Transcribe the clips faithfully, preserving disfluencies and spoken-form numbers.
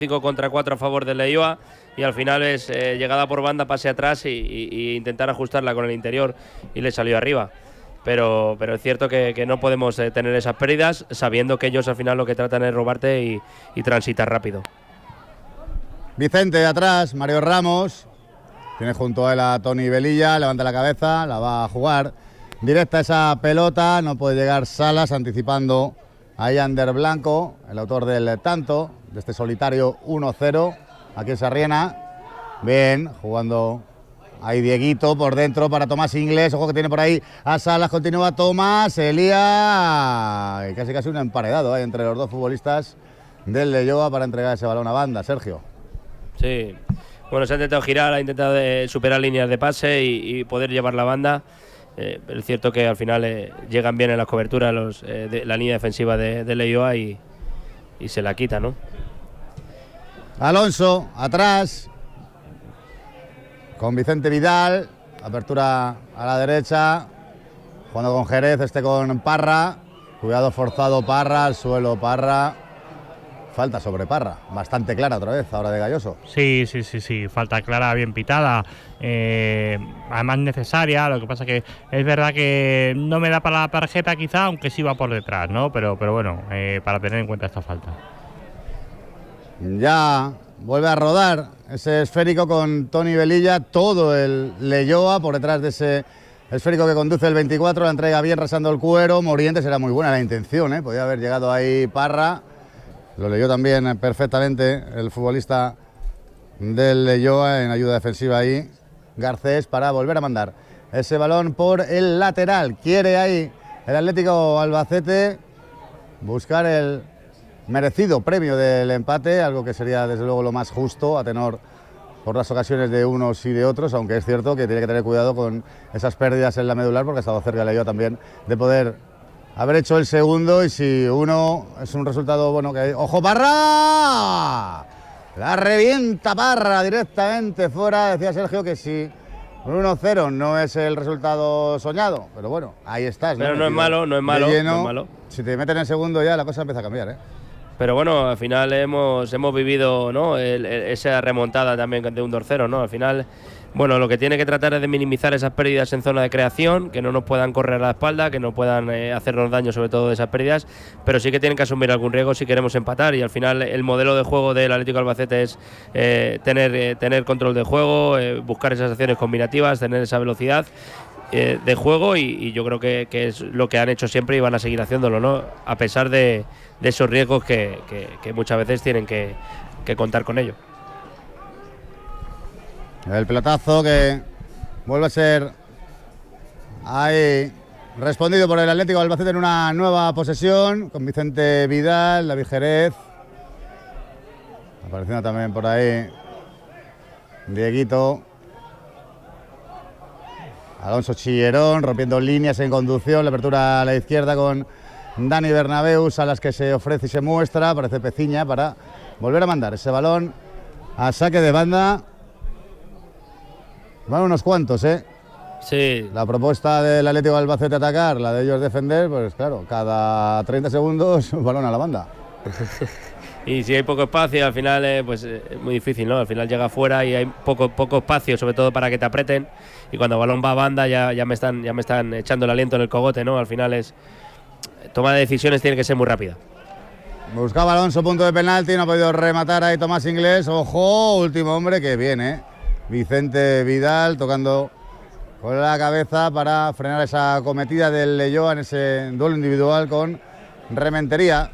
cinco contra cuatro a favor del Leioa y al final es eh, llegada por banda, pase atrás y, y, y intentar ajustarla con el interior y le salió arriba. Pero, pero es cierto que, que no podemos eh, tener esas pérdidas sabiendo que ellos al final lo que tratan es robarte y, y transitar rápido. Vicente atrás, Mario Ramos, tiene junto a él a Tony Velilla, levanta la cabeza, la va a jugar directa esa pelota, no puede llegar Salas, anticipando a Ander Blanco, el autor del tanto, de este solitario uno cero, aquí en Sarriena. Bien, jugando ahí Dieguito por dentro para Tomás Inglés, ojo que tiene por ahí a Salas, continúa Tomás, Elía, y casi casi un emparedado ahí entre los dos futbolistas del Leioa para entregar ese balón a banda. Sergio. Sí, bueno, se ha intentado girar, ha intentado eh, superar líneas de pase y, y poder llevar la banda. Eh, es cierto que al final eh, llegan bien en las coberturas los, eh, de, la línea defensiva de, de Leioa y, y se la quita, ¿no? Alonso, atrás, con Vicente Vidal, apertura a la derecha, jugando con Jerez, este con Parra, cuidado forzado Parra, al suelo Parra, falta sobre Parra, bastante clara otra vez, ahora de Galloso. Sí, sí, sí, sí, falta clara, bien pitada, eh, además necesaria, lo que pasa que es verdad que no me da para la tarjeta quizá, aunque sí va por detrás, ¿no? Pero, pero bueno, eh, para tener en cuenta esta falta. Ya vuelve a rodar ese esférico con Tony Velilla, todo el Leioa por detrás de ese esférico que conduce el veinticuatro, la entrega bien rasando el cuero, Morientes, era muy buena la intención, ¿eh? Podía haber llegado ahí Parra. Lo leyó también perfectamente el futbolista del Leioa en ayuda defensiva ahí, Garcés, para volver a mandar ese balón por el lateral. Quiere ahí el Atlético Albacete buscar el merecido premio del empate, algo que sería desde luego lo más justo a tenor por las ocasiones de unos y de otros, aunque es cierto que tiene que tener cuidado con esas pérdidas en la medular porque ha estado cerca el Leioa también de poder haber hecho el segundo, y si uno es un resultado bueno que... ¡Ojo, Parra! La revienta Parra directamente fuera. Decía Sergio que si un uno cero no es el resultado soñado, pero bueno, ahí estás. Pero no, no es malo, no es malo, lleno, no es malo. Si te meten en segundo ya la cosa empieza a cambiar, ¿eh? Pero bueno, al final hemos, hemos vivido, ¿no?, el, el, esa remontada también de un dos cero, ¿no? Al final, bueno, lo que tiene que tratar es de minimizar esas pérdidas en zona de creación, que no nos puedan correr a la espalda, que no puedan eh, hacernos daño sobre todo de esas pérdidas, pero sí que tienen que asumir algún riesgo si queremos empatar, y al final el modelo de juego del Atlético Albacete es eh, tener, eh, tener control de juego, eh, buscar esas acciones combinativas, tener esa velocidad eh, de juego, y, y yo creo que, que es lo que han hecho siempre y van a seguir haciéndolo, ¿no?, a pesar de, de esos riesgos que, que, que muchas veces tienen que, que contar con ello. El pelotazo que vuelve a ser ahí respondido por el Atlético de Albacete en una nueva posesión con Vicente Vidal, David Jerez, apareciendo también por ahí Dieguito, Alonso Chillerón rompiendo líneas en conducción, la apertura a la izquierda con Dani Bernabéu, a las que se ofrece y se muestra, parece Peciña para volver a mandar ese balón a saque de banda. Van unos cuantos, ¿eh? Sí. La propuesta del Atlético de Albacete atacar, la de ellos defender, pues claro, cada treinta segundos un balón a la banda. Y si hay poco espacio, al final eh, pues eh, es muy difícil, ¿no? Al final llega afuera y hay poco, poco espacio, sobre todo para que te aprieten. Y cuando el balón va a banda ya, ya, me están, ya me están echando el aliento en el cogote, ¿no? Al final es... Toma de decisiones tiene que ser muy rápida. Buscaba Alonso punto de penalti, no ha podido rematar ahí Tomás Inglés. Ojo, último hombre que viene. Vicente Vidal tocando con la cabeza para frenar esa cometida del Leioa en ese duelo individual con Rementería.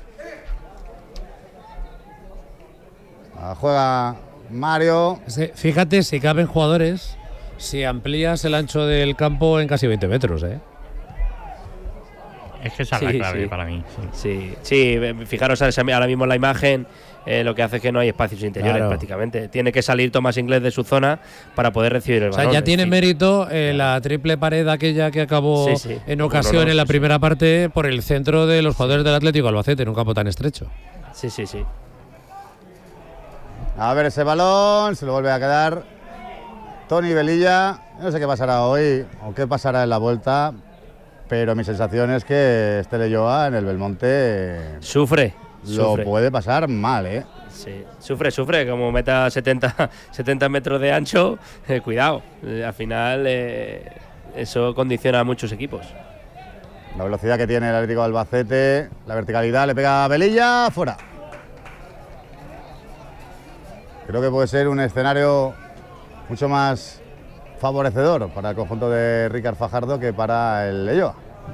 Juega Mario. Fíjate si caben jugadores, si amplías el ancho del campo en casi veinte metros, ¿eh? Es que esa es Sí, la clave sí. para mí. Sí, Sí, sí, fijaros ahora mismo en la imagen, eh, lo que hace es que no hay espacios interiores Claro. prácticamente. Tiene que salir Tomás Inglés de su zona para poder recibir el O sea, balón. ya tiene Sí. mérito eh, la triple pared aquella que acabó Sí, sí. en No, ocasión no, no, en la sí, primera parte por el centro de los jugadores del Atlético Albacete en un campo tan estrecho. Sí, sí, sí. A ver ese balón, se lo vuelve a quedar Tony Velilla. No sé qué pasará hoy o qué pasará en la vuelta, pero mi sensación es que este Leioa en el Belmonte Sufre, lo sufre. puede pasar mal, ¿eh? Sí, sufre, sufre, como meta setenta, setenta metros de ancho, eh, cuidado, eh, al final eh, eso condiciona a muchos equipos. La velocidad que tiene el Atlético de Albacete, la verticalidad, le pega a Velilla, fuera. Creo que puede ser un escenario mucho más favorecedor para el conjunto de Ricard Fajardo que para el Leyoa.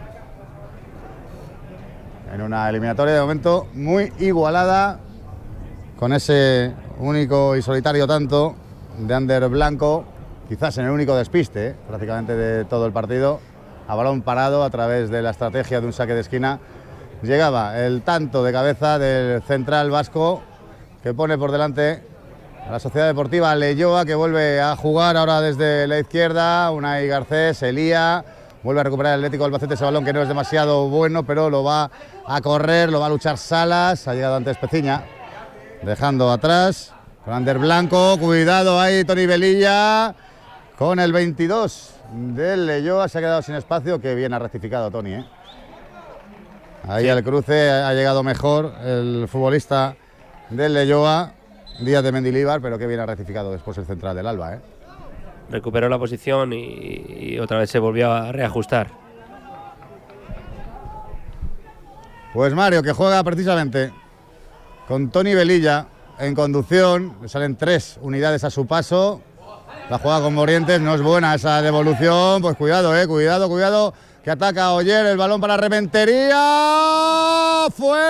En una eliminatoria de momento muy igualada, con ese único y solitario tanto de Ander Blanco, quizás en el único despiste ¿eh? prácticamente de todo el partido, a balón parado a través de la estrategia de un saque de esquina. Llegaba el tanto de cabeza del central vasco que pone por delante a la Sociedad Deportiva Leyoa, que vuelve a jugar ahora desde la izquierda. Unai Garcés, Elía, vuelve a recuperar el Atlético Albacete ese balón que no es demasiado bueno, pero lo va a correr, lo va a luchar Salas. Ha llegado antes Peciña, dejando atrás con Ander Blanco. Cuidado ahí, Toni Velilla con el veintidós del Leyoa. Se ha quedado sin espacio. Qué bien ha rectificado Toni, ¿eh? Ahí sí. Al cruce ha llegado mejor el futbolista del Leyoa, Díaz de Mendilibar, pero qué bien ha rectificado después el central del Alba, ¿eh? Recuperó la posición y, y otra vez se volvió a reajustar. Pues Mario, que juega precisamente con Toni Velilla en conducción. Le salen tres unidades a su paso. La jugada con Morientes, no es buena esa devolución. Pues cuidado, eh, cuidado, cuidado. Que ataca a Oyer, el balón para Rementería.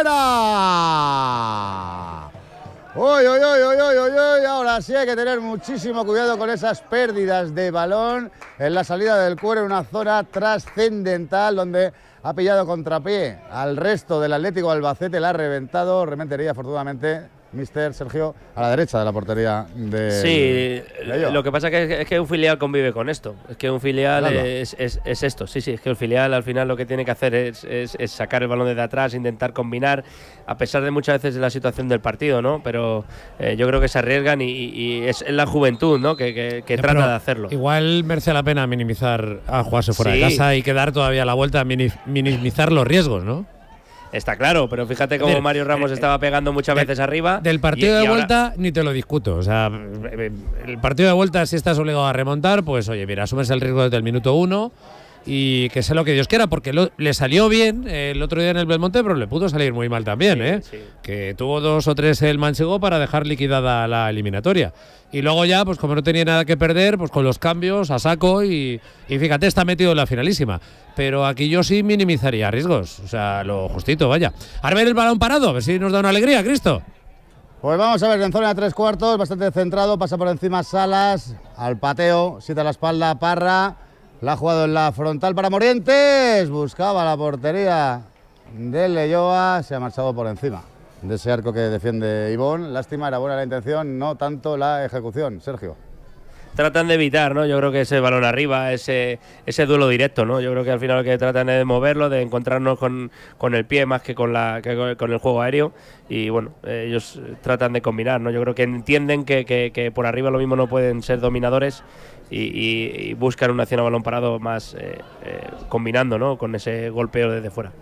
¡Fuera! Uy, uy, uy, uy, uy, uy, ahora sí hay que tener muchísimo cuidado con esas pérdidas de balón en la salida del Cuero, en una zona trascendental donde ha pillado contrapié al resto del Atlético Albacete, la ha reventado. Rementería, afortunadamente, mister Sergio, a la derecha de la portería de. Sí, de lo que pasa es que, es que un filial convive con esto. Es que un filial es, es, es esto. Sí, sí, es que el filial al final lo que tiene que hacer es, es, es sacar el balón desde atrás, intentar combinar, a pesar de muchas veces de la situación del partido, ¿no? Pero eh, yo creo que se arriesgan y, y es, es la juventud, ¿no? Que, que, que trata de hacerlo. Igual merece la pena minimizar a jugarse fuera sí. de casa y quedar todavía la vuelta a minimizar los riesgos, ¿no? Está claro, pero fíjate cómo Mario Ramos eh, estaba pegando muchas veces del, arriba. Del partido y, de y vuelta ahora… ni te lo discuto. O sea, el partido de vuelta, si estás obligado a remontar, pues oye, mira, asumes el riesgo desde el minuto uno y que sea lo que Dios quiera, porque lo, le salió bien el otro día en el Belmonte, pero le pudo salir muy mal también, sí, ¿eh? Sí. Que tuvo dos o tres el Manchego para dejar liquidada la eliminatoria. Y luego ya, pues como no tenía nada que perder, pues con los cambios a saco y, y fíjate, está metido en la finalísima. Pero aquí yo sí minimizaría riesgos, o sea, lo justito, vaya. Ahora ver el balón parado, a ver si nos da una alegría, Cristo. Pues vamos a ver, en zona de tres cuartos, bastante centrado, pasa por encima Salas, al pateo, siete a la espalda Parra, la ha jugado en la frontal para Morientes, buscaba la portería del Leyoa, se ha marchado por encima de ese arco que defiende Ivón. Lástima, era buena la intención, no tanto la ejecución. Sergio. Tratan de evitar, ¿no? Yo creo que ese balón arriba, ese ese duelo directo, ¿no? Yo creo que al final lo que tratan es de moverlo, de encontrarnos con, con el pie más que con la que con el juego aéreo. Y bueno, eh, ellos tratan de combinar, ¿no? Yo creo que entienden que, que, que por arriba lo mismo no pueden ser dominadores y, y, y buscan una acción a balón parado más eh, eh, combinando, ¿no? Con ese golpeo desde fuera.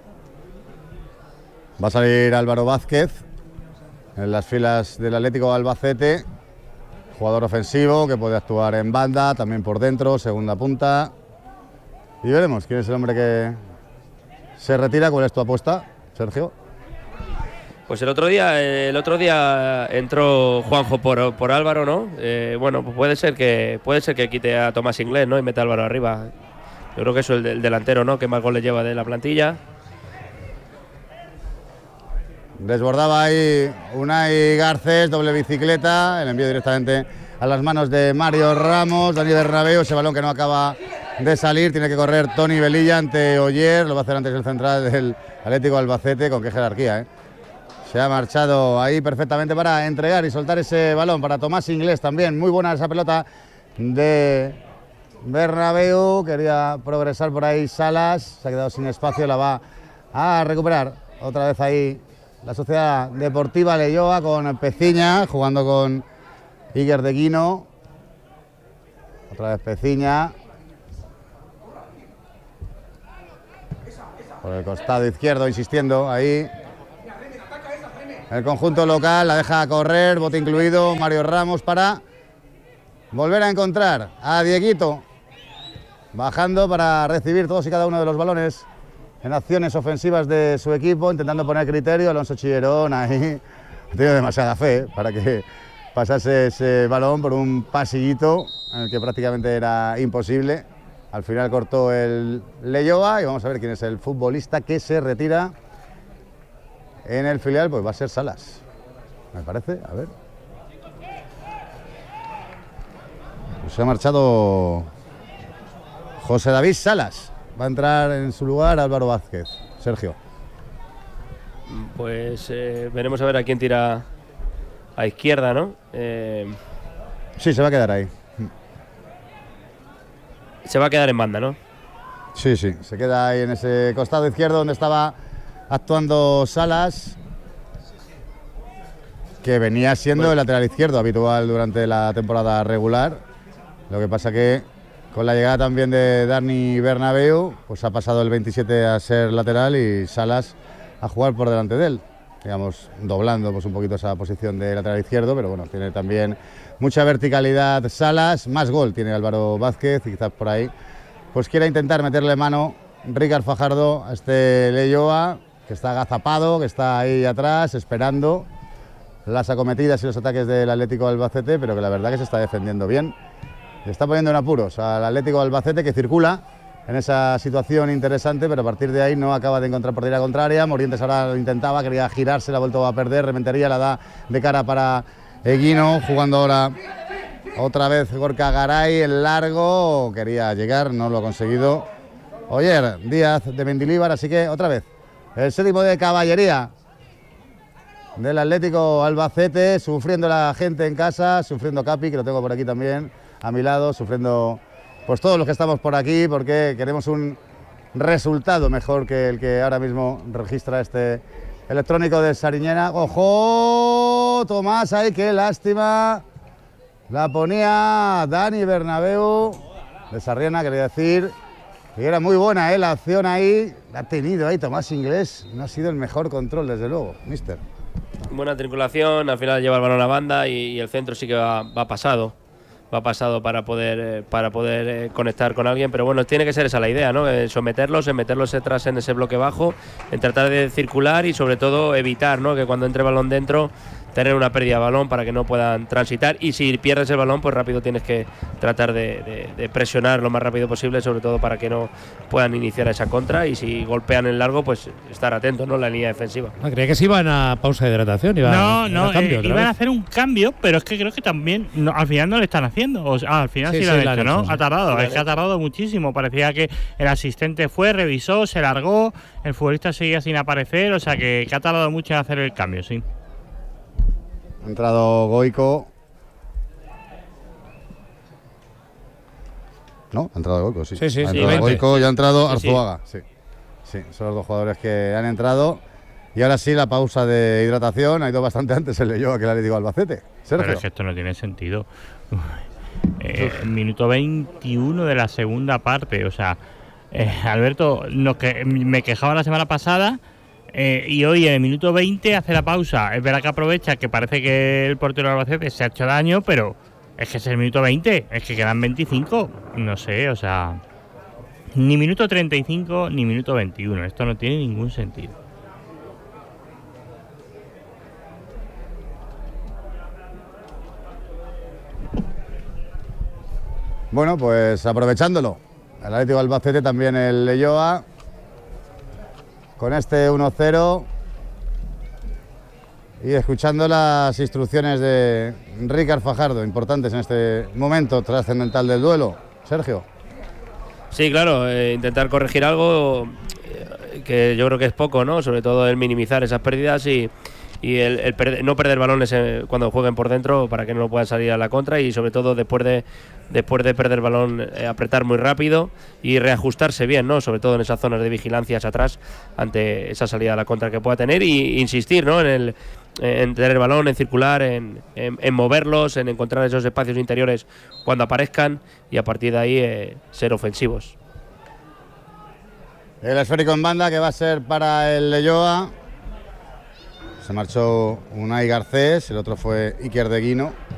Va a salir Álvaro Vázquez en las filas del Atlético Albacete, jugador ofensivo que puede actuar en banda, también por dentro, segunda punta. Y veremos quién es el hombre que se retira. ¿Cuál es tu apuesta, Sergio? Pues el otro día, el otro día entró Juanjo por, por Álvaro, ¿no? Eh, bueno, pues puede ser que puede ser que quite a Tomás Inglés, ¿no? Y meta a Álvaro arriba. Yo creo que eso es el, el delantero, ¿no? Que más goles lleva de la plantilla. Desbordaba ahí Unai Garcés, doble bicicleta, el envío directamente a las manos de Mario Ramos, Dani Bernabéu, ese balón que no acaba de salir, tiene que correr Toni Velilla ante Oyer, lo va a hacer antes el central del Atlético Albacete, con qué jerarquía, ¿eh? Se ha marchado ahí perfectamente para entregar y soltar ese balón para Tomás Inglés también, muy buena esa pelota de Bernabéu, quería progresar por ahí Salas, se ha quedado sin espacio, la va a recuperar otra vez ahí la Sociedad Deportiva Leyoa con Peciña, jugando con Iker de Guino. Otra vez Peciña. Por el costado izquierdo, insistiendo ahí. el conjunto local, la deja correr, bote incluido, Mario Ramos para volver a encontrar a Dieguito, bajando para recibir todos y cada uno de los balones en acciones ofensivas de su equipo, intentando poner criterio. Alonso Chillerón ahí ha tenido demasiada fe para que pasase ese balón por un pasillito en el que prácticamente era imposible. Al final cortó el Leyoa y vamos a ver quién es el futbolista que se retira en el filial. Pues va a ser Salas, me parece, a ver. Pues se ha marchado José David Salas. Va a entrar en su lugar Álvaro Vázquez. Sergio. Pues eh, veremos a ver a quién tira a izquierda, ¿no? Eh, sí, se va a quedar ahí. Se va a quedar en banda, ¿no? Sí, sí, se queda ahí en ese costado izquierdo donde estaba actuando Salas, que venía siendo bueno. el lateral izquierdo habitual durante la temporada regular. Lo que pasa que con la llegada también de Dani Bernabéu, pues ha pasado el veintisiete a ser lateral y Salas a jugar por delante de él, digamos, doblando pues un poquito esa posición de lateral izquierdo, pero bueno, tiene también mucha verticalidad Salas, más gol tiene Álvaro Vázquez y quizás por ahí pues quiera intentar meterle mano Ricard Fajardo a este Leyoa, que está agazapado, que está ahí atrás esperando las acometidas y los ataques del Atlético de Albacete, pero que la verdad que se está defendiendo bien. Le está poniendo en apuros al Atlético de Albacete, que circula en esa situación interesante, pero a partir de ahí no acaba de encontrar portería contraria. Morientes ahora lo intentaba, quería girarse, la ha vuelto a perder. Rementería la da de cara para Eguino, jugando ahora otra vez Gorka Garay, el largo, quería llegar, no lo ha conseguido Oyer Díaz de Mendilíbar, así que otra vez el séptimo de caballería del Atlético Albacete, sufriendo la gente en casa, sufriendo Capi, que lo tengo por aquí también a mi lado, sufriendo pues todos los que estamos por aquí, porque queremos un resultado mejor que el que ahora mismo registra este electrónico de Sariñena. ¡Ojo! Tomás, ahí, qué lástima. La ponía Dani Bernabéu de Sarriena, quería decir. Y era muy buena, ¿eh? La acción ahí. La ha tenido ahí Tomás Inglés. No ha sido el mejor control, desde luego, mister. Buena triangulación, al final lleva el balón a la banda y, y el centro sí que va, va pasado. Va pasado para poder eh, para poder eh, conectar con alguien, pero bueno, tiene que ser esa la idea, ¿no? Eh, someterlos, en meterlos detrás en ese bloque bajo, en tratar de circular y sobre todo evitar, ¿no? Que cuando entre balón dentro, tener una pérdida de balón para que no puedan transitar, y si pierdes el balón, pues rápido tienes que tratar de, de, de presionar lo más rápido posible, sobre todo para que no puedan iniciar esa contra, y si golpean en largo, pues estar atentos, ¿no? La línea defensiva. Ah, creía que se iban a pausa de hidratación. Iban, no, no, a cambio, eh, iban vez. a hacer un cambio, pero es que creo que también no, al final no le están haciendo. O sea, ah, al final sí, sí lo han hecho, ¿no? Sí. Ha tardado, sí, es que ha tardado muchísimo. Parecía que el asistente fue, revisó, se largó, el futbolista seguía sin aparecer, o sea que, que ha tardado mucho en hacer el cambio, sí. Ha entrado Goico. ¿No? Ha entrado Goico, sí. Sí, sí, ha sí. entrado Goico y ha entrado sí, Arzuaga. Sí. sí, son los dos jugadores que han entrado. Y ahora sí, la pausa de hidratación ha ido bastante antes el Leyoa que el Atlético de Albacete. Sergio. Pero es que esto no tiene sentido. eh, minuto veintiuno de la segunda parte. O sea, eh, Alberto, nos que, me quejaba la semana pasada. Eh, y hoy en el minuto veinte hace la pausa. Es verdad que aprovecha que parece que el portero de Albacete se ha hecho daño, pero es que es el minuto veinte, es que quedan veinticinco. No sé, o sea, ni minuto treinta y cinco ni minuto veintiuno. Esto no tiene ningún sentido. Bueno, pues aprovechándolo, el Atlético de Albacete, también el Leyoa, con este uno cero y escuchando las instrucciones de Ricard Fajardo, importantes en este momento trascendental del duelo. Sergio. Sí, claro, eh, intentar corregir algo eh, que yo creo que es poco, ¿no? Sobre todo el minimizar esas pérdidas y, y el, el perder, no perder balones eh, cuando jueguen por dentro para que no puedan salir a la contra, y sobre todo después de después de perder balón eh, apretar muy rápido y reajustarse bien, ¿no? Sobre todo en esas zonas de vigilancia hacia atrás ante esa salida a la contra que pueda tener, y insistir, ¿no? En el en tener el balón, en circular, en, en, en moverlos, en encontrar esos espacios interiores cuando aparezcan, y a partir de ahí eh, ser ofensivos. El esférico en banda que va a ser para el Leyoa. se marchó Unai Garcés, el otro fue Iker de Guino.